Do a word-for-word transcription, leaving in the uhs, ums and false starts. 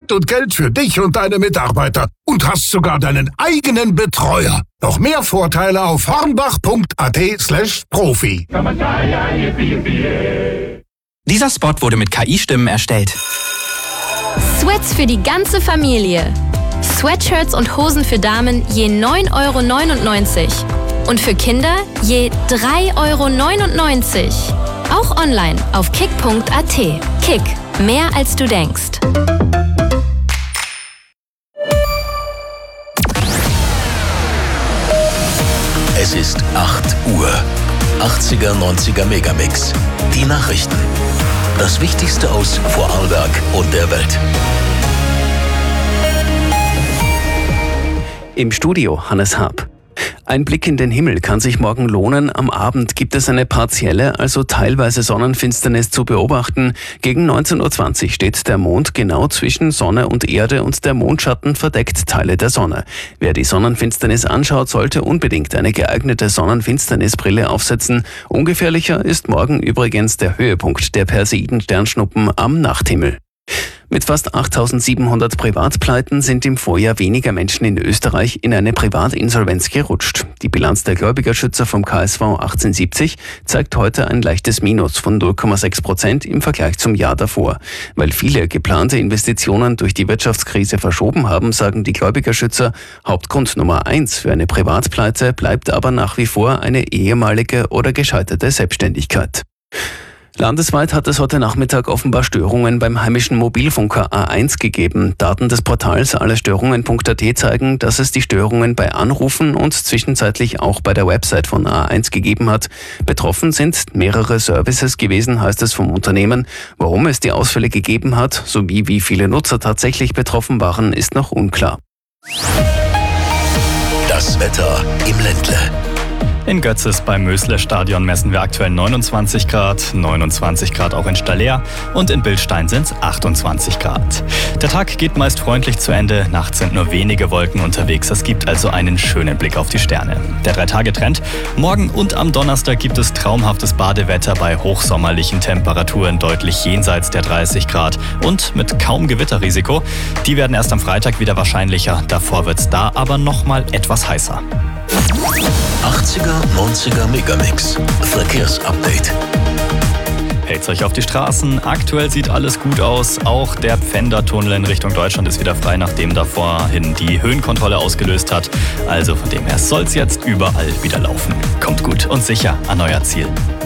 Zeit und Geld für dich und deine Mitarbeiter und hast sogar deinen eigenen Betreuer. Noch mehr Vorteile auf hornbach.at slash Profi. Dieser Spot wurde mit K I-Stimmen erstellt. Sweats für die ganze Familie. Sweatshirts und Hosen für Damen je neun Euro neunundneunzig. Und für Kinder je drei Euro neunundneunzig. Auch online auf kick punkt at. Kick, mehr als du denkst. Es ist acht Uhr. achtziger, neunziger Megamix. Die Nachrichten. Das Wichtigste aus Vorarlberg und der Welt. Im Studio Hannes Haab. Ein Blick in den Himmel kann sich morgen lohnen. Am Abend gibt es eine partielle, also teilweise Sonnenfinsternis zu beobachten. Gegen neunzehn Uhr zwanzig steht der Mond genau zwischen Sonne und Erde und der Mondschatten verdeckt Teile der Sonne. Wer die Sonnenfinsternis anschaut, sollte unbedingt eine geeignete Sonnenfinsternisbrille aufsetzen. Ungefährlicher ist morgen übrigens der Höhepunkt der Perseiden-Sternschnuppen am Nachthimmel. Mit fast achttausendsiebenhundert Privatpleiten sind im Vorjahr weniger Menschen in Österreich in eine Privatinsolvenz gerutscht. Die Bilanz der Gläubigerschützer vom K S V achtzehnhundertsiebzig zeigt heute ein leichtes Minus von null Komma sechs Prozent im Vergleich zum Jahr davor. Weil viele geplante Investitionen durch die Wirtschaftskrise verschoben haben, sagen die Gläubigerschützer, Hauptgrund Nummer eins für eine Privatpleite bleibt aber nach wie vor eine ehemalige oder gescheiterte Selbstständigkeit. Landesweit hat es heute Nachmittag offenbar Störungen beim heimischen Mobilfunker A eins gegeben. Daten des Portals allestörungen punkt at zeigen, dass es die Störungen bei Anrufen und zwischenzeitlich auch bei der Website von A eins gegeben hat. Betroffen sind mehrere Services gewesen, heißt es vom Unternehmen. Warum es die Ausfälle gegeben hat, sowie wie viele Nutzer tatsächlich betroffen waren, ist noch unklar. Das Wetter im Ländle. In Götzis beim Mösle-Stadion messen wir aktuell neunundzwanzig Grad, neunundzwanzig Grad auch in Stallea und in Bildstein sind es achtundzwanzig Grad. Der Tag geht meist freundlich zu Ende, nachts sind nur wenige Wolken unterwegs, es gibt also einen schönen Blick auf die Sterne. Der Drei-Tage-Trend: morgen und am Donnerstag gibt es traumhaftes Badewetter bei hochsommerlichen Temperaturen deutlich jenseits der dreißig Grad und mit kaum Gewitterrisiko. Die werden erst am Freitag wieder wahrscheinlicher, davor wird es da aber nochmal etwas heißer. achtziger, neunziger Megamix. Verkehrsupdate. Hält's euch auf die Straßen. Aktuell sieht alles gut aus. Auch der Pfändertunnel in Richtung Deutschland ist wieder frei, nachdem da vorhin die Höhenkontrolle ausgelöst hat. Also von dem her soll's jetzt überall wieder laufen. Kommt gut und sicher an euer Ziel.